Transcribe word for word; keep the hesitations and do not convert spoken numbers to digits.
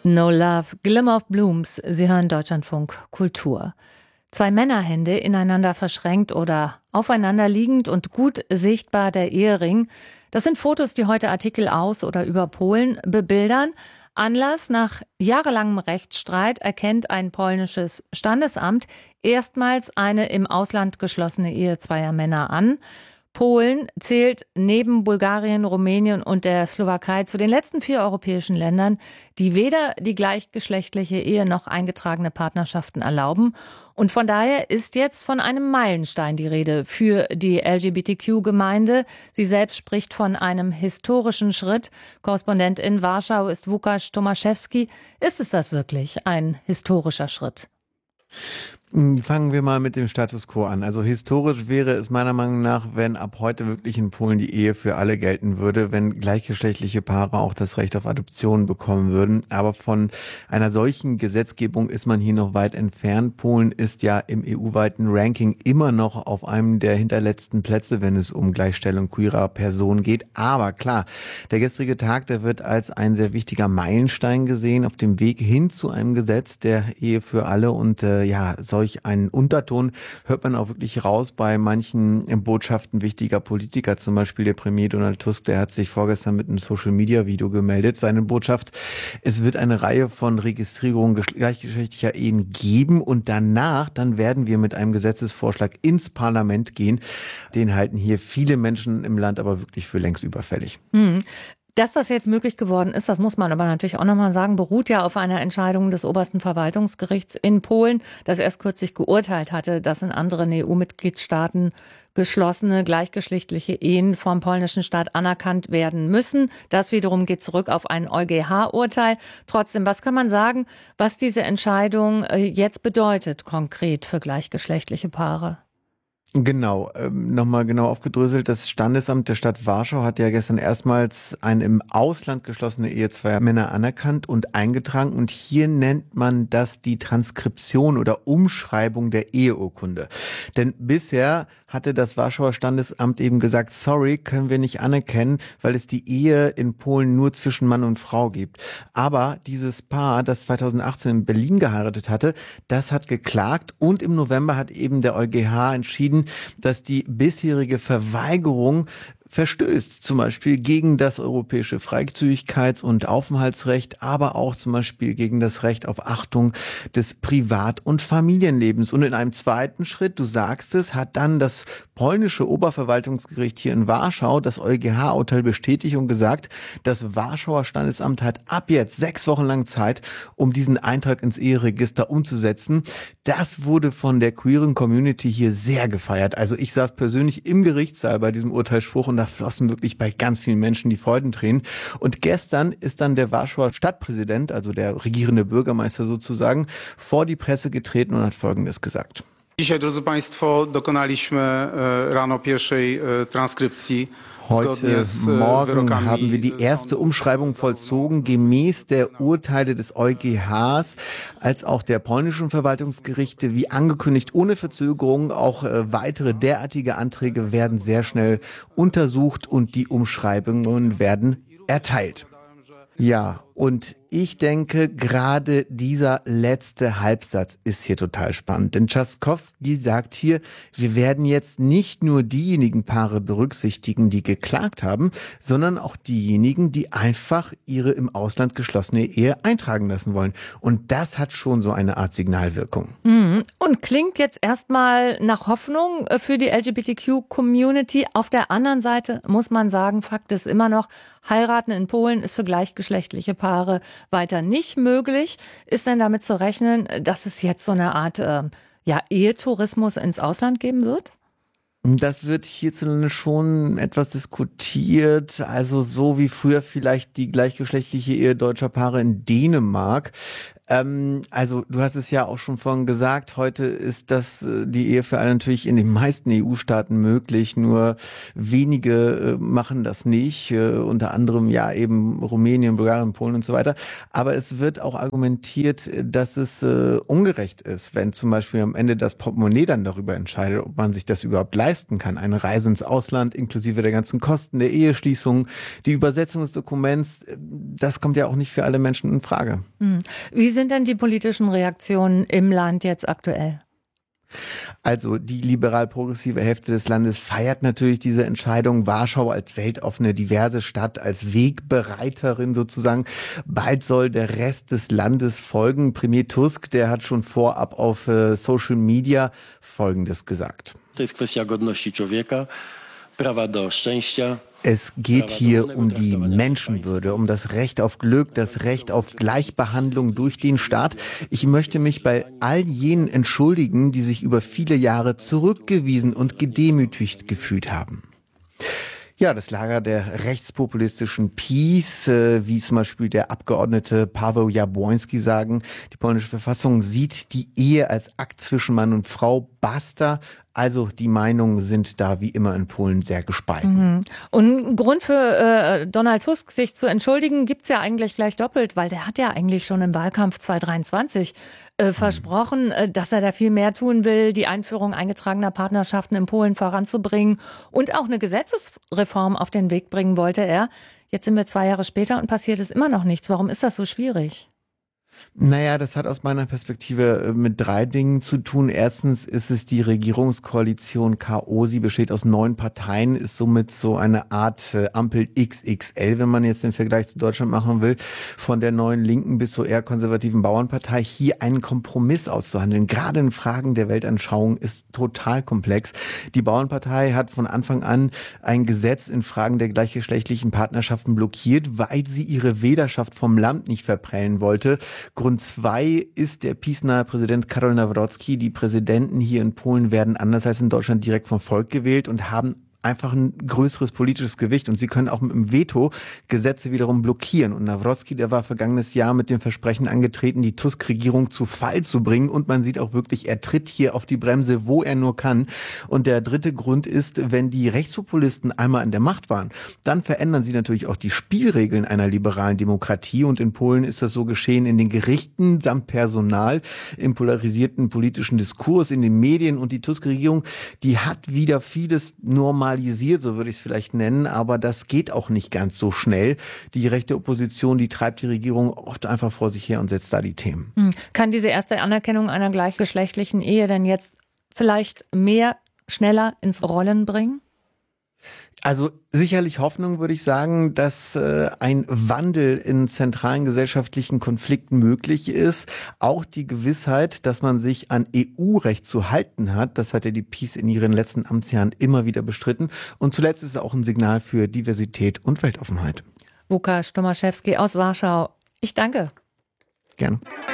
No Love, Glimmer of Blooms. Sie hören Deutschlandfunk Kultur. Zwei Männerhände ineinander verschränkt oder aufeinander liegend und gut sichtbar der Ehering. Das sind Fotos, die heute Artikel aus oder über Polen bebildern. Anlass: nach jahrelangem Rechtsstreit erkennt ein polnisches Standesamt erstmals eine im Ausland geschlossene Ehe zweier Männer an. Polen zählt neben Bulgarien, Rumänien und der Slowakei zu den letzten vier europäischen Ländern, die weder die gleichgeschlechtliche Ehe noch eingetragene Partnerschaften erlauben. Und von daher ist jetzt von einem Meilenstein die Rede für die L G B T Q-Gemeinde. Sie selbst spricht von einem historischen Schritt. Korrespondent in Warschau ist Łukasz Tomaszewski. Ist es das wirklich, ein historischer Schritt? Fangen wir mal mit dem Status quo an. Also historisch wäre es meiner Meinung nach, wenn ab heute wirklich in Polen die Ehe für alle gelten würde, wenn gleichgeschlechtliche Paare auch das Recht auf Adoption bekommen würden. Aber von einer solchen Gesetzgebung ist man hier noch weit entfernt. Polen ist ja im E U-weiten Ranking immer noch auf einem der hinterletzten Plätze, wenn es um Gleichstellung queerer Personen geht. Aber klar, der gestrige Tag, der wird als ein sehr wichtiger Meilenstein gesehen auf dem Weg hin zu einem Gesetz der Ehe für alle. Und äh, ja, solch einen Unterton hört man auch wirklich raus bei manchen Botschaften wichtiger Politiker, zum Beispiel der Premier Donald Tusk, der hat sich vorgestern mit einem Social-Media-Video gemeldet. Seine Botschaft: Es wird eine Reihe von Registrierungen gleichgeschlechtlicher Ehen geben und danach, dann werden wir mit einem Gesetzesvorschlag ins Parlament gehen. Den halten hier viele Menschen im Land aber wirklich für längst überfällig. Hm. Dass das jetzt möglich geworden ist, das muss man aber natürlich auch nochmal sagen, beruht ja auf einer Entscheidung des obersten Verwaltungsgerichts in Polen, das erst kürzlich geurteilt hatte, dass in anderen E U-Mitgliedstaaten geschlossene gleichgeschlechtliche Ehen vom polnischen Staat anerkannt werden müssen. Das wiederum geht zurück auf ein EuGH-Urteil. Trotzdem, was kann man sagen, was diese Entscheidung jetzt bedeutet konkret für gleichgeschlechtliche Paare? Genau, ähm, nochmal genau aufgedröselt. Das Standesamt der Stadt Warschau hat ja gestern erstmals eine im Ausland geschlossene Ehe zweier Männer anerkannt und eingetragen. Und hier nennt man das die Transkription oder Umschreibung der Eheurkunde. Denn bisher hatte das Warschauer Standesamt eben gesagt, sorry, können wir nicht anerkennen, weil es die Ehe in Polen nur zwischen Mann und Frau gibt. Aber dieses Paar, das zweitausendachtzehn in Berlin geheiratet hatte, das hat geklagt und im November hat eben der EuGH entschieden, dass die bisherige Verweigerung verstößt, zum Beispiel gegen das europäische Freizügigkeits- und Aufenthaltsrecht, aber auch zum Beispiel gegen das Recht auf Achtung des Privat- und Familienlebens. Und in einem zweiten Schritt, du sagst es, hat dann das polnische Oberverwaltungsgericht hier in Warschau das EuGH-Urteil bestätigt und gesagt, das Warschauer Standesamt hat ab jetzt sechs Wochen lang Zeit, um diesen Eintrag ins Eheregister umzusetzen. Das wurde von der queeren Community hier sehr gefeiert. Also ich saß persönlich im Gerichtssaal bei diesem Urteilsspruch und da flossen wirklich bei ganz vielen Menschen die Freudentränen. Und gestern ist dann der Warschauer Stadtpräsident, also der regierende Bürgermeister sozusagen, vor die Presse getreten und hat Folgendes gesagt. Dzisiaj, drodzy Państwo, dokonaliśmy rano pierwszej transkrypcji. Heute Morgen haben wir die erste Umschreibung vollzogen, gemäß der Urteile des EuGHs, als auch der polnischen Verwaltungsgerichte, wie angekündigt, ohne Verzögerung. Auch äh, weitere derartige Anträge werden sehr schnell untersucht und die Umschreibungen werden erteilt. Ja, und ich denke, gerade dieser letzte Halbsatz ist hier total spannend. Denn Trzaskowski sagt hier, wir werden jetzt nicht nur diejenigen Paare berücksichtigen, die geklagt haben, sondern auch diejenigen, die einfach ihre im Ausland geschlossene Ehe eintragen lassen wollen. Und das hat schon so eine Art Signalwirkung. Mhm. Und klingt jetzt erstmal nach Hoffnung für die L G B T Q-Community. Auf der anderen Seite muss man sagen, Fakt ist immer noch, heiraten in Polen ist für gleichgeschlechtliche Paare weiter nicht möglich. Ist denn damit zu rechnen, dass es jetzt so eine Art äh, ja, Ehetourismus ins Ausland geben wird? Das wird hierzulande schon etwas diskutiert, also so wie früher vielleicht die gleichgeschlechtliche Ehe deutscher Paare in Dänemark. Ähm, also du hast es ja auch schon vorhin gesagt, heute ist das äh, die Ehe für alle natürlich in den meisten E U-Staaten möglich, nur wenige äh, machen das nicht, äh, unter anderem ja eben Rumänien, Bulgarien, Polen und so weiter. Aber es wird auch argumentiert, dass es äh, ungerecht ist, wenn zum Beispiel am Ende das Portemonnaie dann darüber entscheidet, ob man sich das überhaupt leisten kann. Eine Reise ins Ausland inklusive der ganzen Kosten der Eheschließung, die Übersetzung des Dokuments, äh, das kommt ja auch nicht für alle Menschen in Frage. Hm. Wie sind denn die politischen Reaktionen im Land jetzt aktuell? Also die liberal-progressive Hälfte des Landes feiert natürlich diese Entscheidung. Warschau als weltoffene, diverse Stadt, als Wegbereiterin sozusagen. Bald soll der Rest des Landes folgen. Premier Tusk, der hat schon vorab auf äh, Social Media Folgendes gesagt. To jest kwestia godności człowieka, prawa do szczęścia. Es geht hier um die Menschenwürde, um das Recht auf Glück, das Recht auf Gleichbehandlung durch den Staat. Ich möchte mich bei all jenen entschuldigen, die sich über viele Jahre zurückgewiesen und gedemütigt gefühlt haben. Ja, das Lager der rechtspopulistischen PiS, äh, wie zum Beispiel der Abgeordnete Paweł Jabłoński sagen, die polnische Verfassung sieht die Ehe als Akt zwischen Mann und Frau, basta. Also die Meinungen sind da wie immer in Polen sehr gespalten. Mhm. Und ein Grund für äh, Donald Tusk, sich zu entschuldigen, gibt's ja eigentlich gleich doppelt, weil der hat ja eigentlich schon im Wahlkampf zweitausenddreiundzwanzig äh, mhm. versprochen, äh, dass er da viel mehr tun will, die Einführung eingetragener Partnerschaften in Polen voranzubringen und auch eine Gesetzesreform auf den Weg bringen wollte er. Jetzt sind wir zwei Jahre später und passiert ist immer noch nichts. Warum ist das so schwierig? Naja, das hat aus meiner Perspektive mit drei Dingen zu tun. Erstens ist es die Regierungskoalition K O. Sie besteht aus neun Parteien, ist somit so eine Art Ampel X X L, wenn man jetzt den Vergleich zu Deutschland machen will, von der neuen Linken bis zur eher konservativen Bauernpartei. Hier einen Kompromiss auszuhandeln, gerade in Fragen der Weltanschauung, ist total komplex. Die Bauernpartei hat von Anfang an ein Gesetz in Fragen der gleichgeschlechtlichen Partnerschaften blockiert, weil sie ihre Wählerschaft vom Land nicht verprellen wollte. Grund zwei ist der PiS-nahe Präsident Karol Nawrocki. Die Präsidenten hier in Polen werden anders als in Deutschland direkt vom Volk gewählt und haben einfach ein größeres politisches Gewicht und sie können auch mit dem Veto Gesetze wiederum blockieren. Und Nawrocki, der war vergangenes Jahr mit dem Versprechen angetreten, die Tusk-Regierung zu Fall zu bringen und man sieht auch wirklich, er tritt hier auf die Bremse, wo er nur kann. Und der dritte Grund ist, wenn die Rechtspopulisten einmal an der Macht waren, dann verändern sie natürlich auch die Spielregeln einer liberalen Demokratie und in Polen ist das so geschehen in den Gerichten samt Personal, im polarisierten politischen Diskurs, in den Medien und die Tusk-Regierung, die hat wieder vieles normalisiert, so würde ich es vielleicht nennen, aber das geht auch nicht ganz so schnell. Die rechte Opposition, die treibt die Regierung oft einfach vor sich her und setzt da die Themen. Kann diese erste Anerkennung einer gleichgeschlechtlichen Ehe denn jetzt vielleicht mehr, schneller ins Rollen bringen? Also sicherlich Hoffnung, würde ich sagen, dass äh, ein Wandel in zentralen gesellschaftlichen Konflikten möglich ist. Auch die Gewissheit, dass man sich an E U-Recht zu halten hat, das hat ja die PiS in ihren letzten Amtsjahren immer wieder bestritten. Und zuletzt ist es auch ein Signal für Diversität und Weltoffenheit. Łukasz Tomaszewski aus Warschau. Ich danke. Gerne.